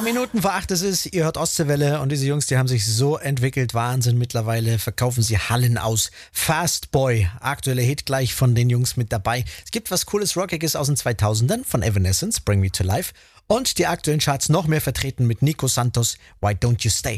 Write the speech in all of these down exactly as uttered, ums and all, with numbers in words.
Minuten vor acht ist es, ihr hört Ostseewelle und diese Jungs, die haben sich so entwickelt, Wahnsinn, mittlerweile verkaufen sie Hallen aus. Fast Boy, aktueller Hit gleich von den Jungs mit dabei. Es gibt was cooles, Rockiges aus den zweitausendern von Evanescence, Bring Me to Life. Und die aktuellen Charts noch mehr vertreten mit Nico Santos, Why Don't You Stay.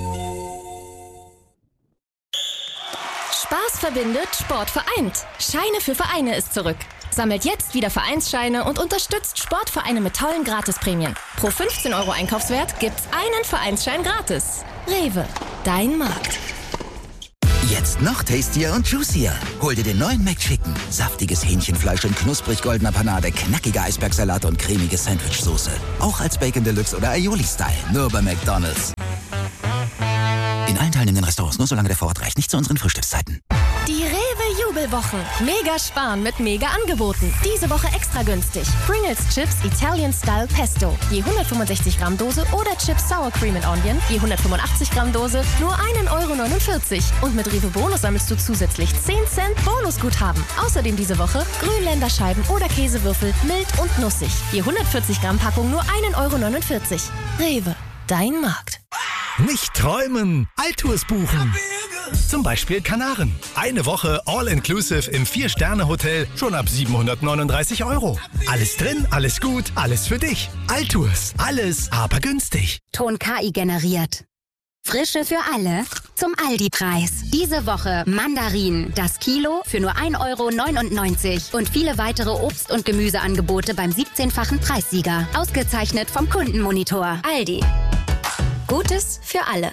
Spaß verbindet, Sport vereint. Scheine für Vereine ist zurück. Sammelt jetzt wieder Vereinsscheine und unterstützt Sportvereine mit tollen Gratisprämien. Pro fünfzehn Euro Einkaufswert gibt's einen Vereinsschein gratis. Rewe, dein Markt. Jetzt noch tastier und juicier. Hol dir den neuen McChicken. Saftiges Hähnchenfleisch in knusprig goldener Panade, knackiger Eisbergsalat und cremige Sandwichsoße. Auch als Bacon Deluxe oder Aioli-Style. Nur bei McDonald's. In allen teilnehmenden Restaurants, nur solange der Vorrat reicht. Nicht zu unseren Frühstückszeiten. Die Rewe-Jubelwochen. Mega sparen mit mega Angeboten. Diese Woche extra günstig. Pringles Chips Italian Style Pesto. Je hundertfünfundsechzig Gramm Dose oder Chips Sour Cream and Onion. Je hundertfünfundachtzig Gramm Dose. Nur ein Euro neunundvierzig. Und mit Rewe Bonus sammelst du zusätzlich zehn Cent Bonusguthaben. Außerdem diese Woche Grünländerscheiben oder Käsewürfel mild und nussig. Je hundertvierzig Gramm Packung nur ein Euro neunundvierzig. Rewe, dein Markt. Nicht träumen, Altours buchen. Zum Beispiel Kanaren. Eine Woche All-Inclusive im Vier-Sterne-Hotel schon ab siebenhundertneununddreißig Euro. Alles drin, alles gut, alles für dich. Altours, alles aber günstig. Ton K I generiert. Frische für alle zum Aldi-Preis. Diese Woche Mandarinen, das Kilo für nur ein Euro neunundneunzig und viele weitere Obst- und Gemüseangebote beim siebzehnfachen Preissieger. Ausgezeichnet vom Kundenmonitor. Aldi. Gutes für alle.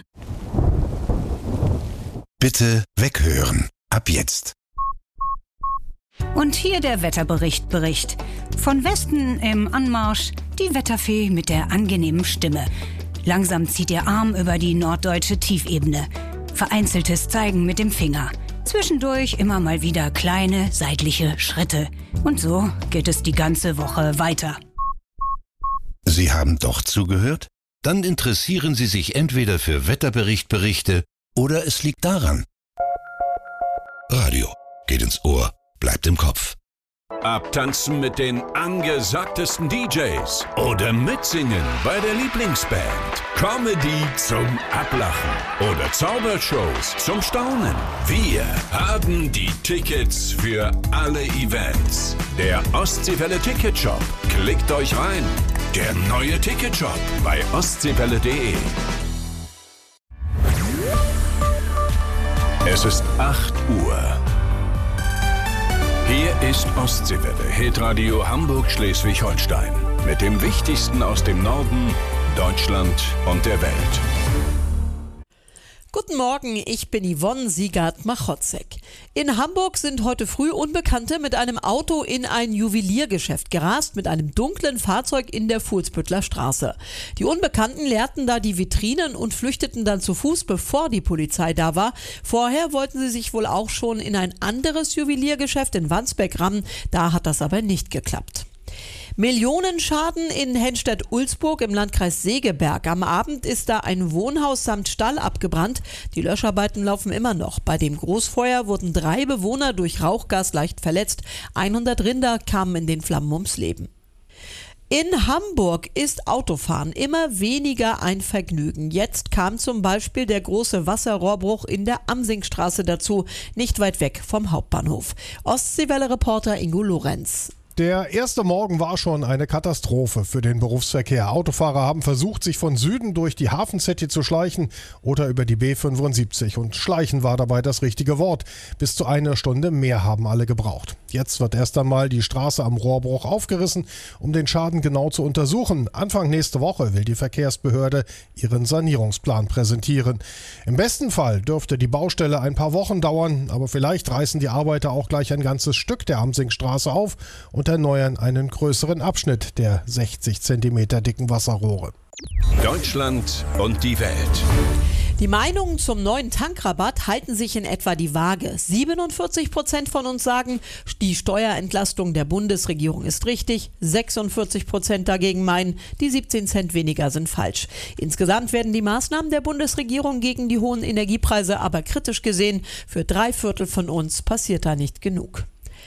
Bitte weghören. Ab jetzt. Und hier der Wetterbericht Bericht. Von Westen im Anmarsch die Wetterfee mit der angenehmen Stimme. Langsam zieht ihr Arm über die norddeutsche Tiefebene. Vereinzeltes Zeigen mit dem Finger. Zwischendurch immer mal wieder kleine seitliche Schritte. Und so geht es die ganze Woche weiter. Sie haben doch zugehört? Dann interessieren Sie sich entweder für Wetterberichtberichte oder es liegt daran. Radio geht ins Ohr, bleibt im Kopf. Abtanzen mit den angesagtesten D Js oder mitsingen bei der Lieblingsband. Comedy zum Ablachen oder Zaubershows zum Staunen. Wir haben die Tickets für alle Events. Der Ostseewelle Ticketshop. Klickt euch rein. Der neue Ticketshop bei ostseewelle punkt de. Es ist acht Uhr. Hier ist Ostseewelle, Hitradio Hamburg-Schleswig-Holstein. Mit dem Wichtigsten aus dem Norden, Deutschland und der Welt. Guten Morgen, ich bin Yvonne Siegert-Machotzek. In Hamburg sind heute früh Unbekannte mit einem Auto in ein Juweliergeschäft gerast, mit einem dunklen Fahrzeug in der Fuhlsbüttler Straße. Die Unbekannten leerten da die Vitrinen und flüchteten dann zu Fuß, bevor die Polizei da war. Vorher wollten sie sich wohl auch schon in ein anderes Juweliergeschäft in Wandsbek rammen, da hat das aber nicht geklappt. Millionenschaden in Henstedt-Ulzburg im Landkreis Segeberg. Am Abend ist da ein Wohnhaus samt Stall abgebrannt. Die Löscharbeiten laufen immer noch. Bei dem Großfeuer wurden drei Bewohner durch Rauchgas leicht verletzt. hundert Rinder kamen in den Flammen ums Leben. In Hamburg ist Autofahren immer weniger ein Vergnügen. Jetzt kam zum Beispiel der große Wasserrohrbruch in der Amsingstraße dazu, nicht weit weg vom Hauptbahnhof. Ostseewelle-Reporter Ingo Lorenz. Der erste Morgen war schon eine Katastrophe für den Berufsverkehr. Autofahrer haben versucht, sich von Süden durch die Hafencity zu schleichen oder über die B fünfundsiebzig. Und schleichen war dabei das richtige Wort. Bis zu einer Stunde mehr haben alle gebraucht. Jetzt wird erst einmal die Straße am Rohrbruch aufgerissen, um den Schaden genau zu untersuchen. Anfang nächste Woche will die Verkehrsbehörde ihren Sanierungsplan präsentieren. Im besten Fall dürfte die Baustelle ein paar Wochen dauern, aber vielleicht reißen die Arbeiter auch gleich ein ganzes Stück der Amsingstraße auf und erneuern einen größeren Abschnitt der sechzig Zentimeter dicken Wasserrohre. Deutschland und die Welt. Die Meinungen zum neuen Tankrabatt halten sich in etwa die Waage. siebenundvierzig Prozent von uns sagen, die Steuerentlastung der Bundesregierung ist richtig. sechsundvierzig Prozent dagegen meinen, die siebzehn Cent weniger sind falsch. Insgesamt werden die Maßnahmen der Bundesregierung gegen die hohen Energiepreise aber kritisch gesehen. Für drei Viertel von uns passiert da nicht genug.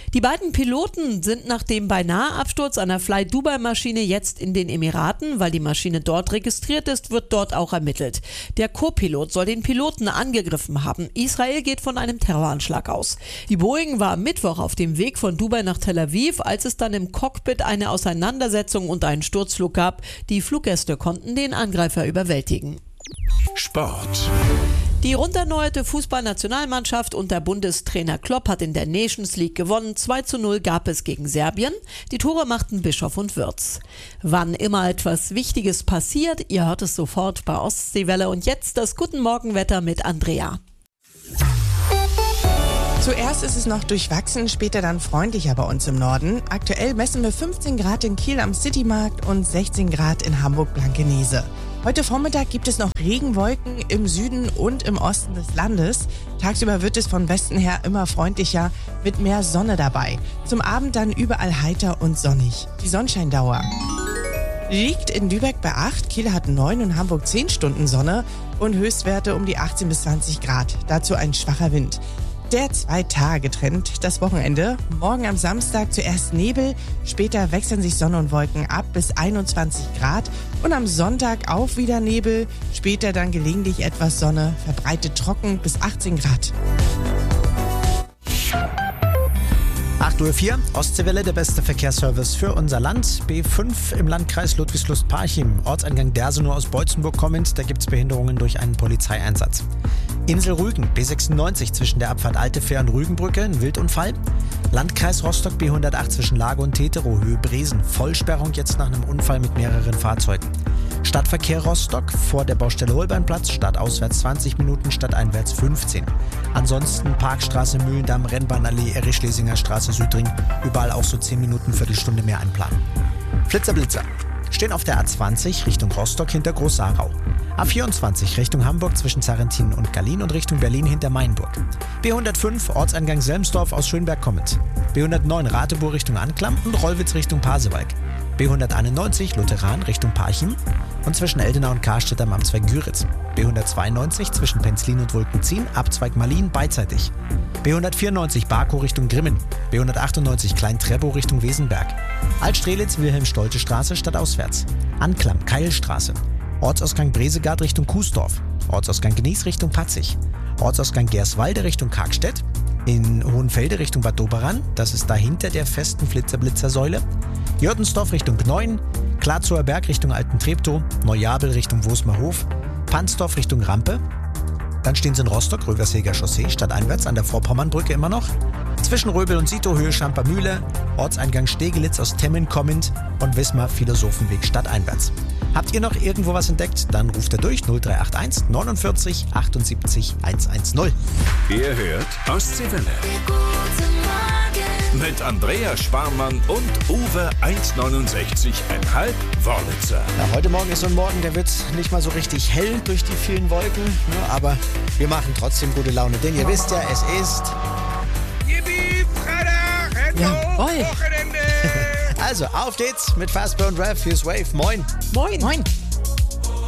Die beiden Piloten sind nach dem Beinahe-Absturz einer Fly-Dubai-Maschine jetzt in den Emiraten. Weil die Maschine dort registriert ist, wird dort auch ermittelt. Der Co-Pilot soll den Piloten angegriffen haben. Israel geht von einem Terroranschlag aus. Die Boeing war am Mittwoch auf dem Weg von Dubai nach Tel Aviv, als es dann im Cockpit eine Auseinandersetzung und einen Sturzflug gab. Die Fluggäste konnten den Angreifer überwältigen. Sport. Die runderneuerte Fußballnationalmannschaft unter Bundestrainer Klopp hat in der Nations League gewonnen. zwei zu null gab es gegen Serbien. Die Tore machten Bischof und Würz. Wann immer etwas Wichtiges passiert, ihr hört es sofort bei Ostseewelle. Und jetzt das Guten Morgenwetter mit Andrea. Zuerst ist es noch durchwachsen, später dann freundlicher bei uns im Norden. Aktuell messen wir fünfzehn Grad in Kiel am Citymarkt und sechzehn Grad in Hamburg-Blankenese. Heute Vormittag gibt es noch Regenwolken im Süden und im Osten des Landes. Tagsüber wird es von Westen her immer freundlicher mit mehr Sonne dabei. Zum Abend dann überall heiter und sonnig. Die Sonnenscheindauer liegt in Lübeck bei acht, Kiel hat neun und Hamburg zehn Stunden Sonne und Höchstwerte um die achtzehn bis zwanzig Grad. Dazu ein schwacher Wind. Der Zwei-Tage-Trend, das Wochenende. Morgen am Samstag zuerst Nebel, später wechseln sich Sonne und Wolken ab bis einundzwanzig Grad. Und am Sonntag auch wieder Nebel, später dann gelegentlich etwas Sonne, verbreitet trocken bis achtzehn Grad. acht Uhr vier, Ostseewelle, der beste Verkehrsservice für unser Land. B fünf im Landkreis Ludwigslust-Parchim, Ortseingang Dersenow aus Beutzenburg kommend, da gibt es Behinderungen durch einen Polizeieinsatz. Insel Rügen, B sechsundneunzig zwischen der Abfahrt Alte Fähr und Rügenbrücke, ein Wildunfall. Landkreis Rostock, B hundertacht zwischen Lage und Teterow, Höhe Bresen, Vollsperrung jetzt nach einem Unfall mit mehreren Fahrzeugen. Stadtverkehr Rostock, vor der Baustelle Holbeinplatz, stadtauswärts zwanzig Minuten, stadteinwärts fünfzehn. Ansonsten Parkstraße, Mühlendamm, Rennbahnallee, Erich-Schlesinger Straße, Südring, überall auch so zehn Minuten, Viertelstunde mehr einplanen. Flitzer-Blitzer stehen auf der A zwanzig Richtung Rostock hinter Groß-Sarau. A vierundzwanzig Richtung Hamburg zwischen Zarrentin und Gallien und Richtung Berlin hinter Mainburg. B hundertfünf Ortseingang Selmsdorf aus Schönberg kommend. B hundertneun Rateburg Richtung Anklam und Rollwitz Richtung Pasewalk. B hunderteinundneunzig Lutheran Richtung Parchim und zwischen Eldenau und Karstedt am Amtsweg Güritz. B hundertzweiundneunzig zwischen Penzlin und Wolkenzien, Abzweig Malin beidseitig. B hundertvierundneunzig Barkow Richtung Grimmen. B hundertachtundneunzig Klein-Treppow Richtung Wesenberg. Altstrelitz Wilhelm-Stolte-Straße stadtauswärts. Anklam Keilstraße. Ortsausgang Bresegard Richtung Kuesdorf. Ortsausgang Gnies Richtung Patzig. Ortsausgang Gerswalde Richtung Kargstedt. In Hohenfelde Richtung Bad Doberan, das ist dahinter der festen Flitzer-Blitzer-Säule. Jördensdorf Richtung Gneuen. Klarzower Berg Richtung Alten Treptow. Neujabel Richtung Wosmerhof. Pansdorf Richtung Rampe. Dann stehen sie in Rostock, Rögersheger Chaussee, stadteinwärts an der Vorpommernbrücke immer noch. Zwischen Röbel und Sito Höhe Schampermühle, Ortseingang Stegelitz aus Temmen kommend und Wismar Philosophenweg stadteinwärts. Habt ihr noch irgendwo was entdeckt? Dann ruft er durch null drei acht eins neunundvierzig achtundsiebzig hundertzehn. Ihr hört Ostseewelle. Mit Andrea Sparmann und Uwe eins neunundsechzig Komma fünf Wörlitzer. Ja, heute Morgen ist so ein Morgen, der wird nicht mal so richtig hell durch die vielen Wolken. Ne, aber wir machen trotzdem gute Laune, denn ihr wisst ja, es ist... Yippie, Freitag, Jawohl. Wochenende. Also, auf geht's mit Fastbone Rev fürs Wave. Moin. Moin. Moin.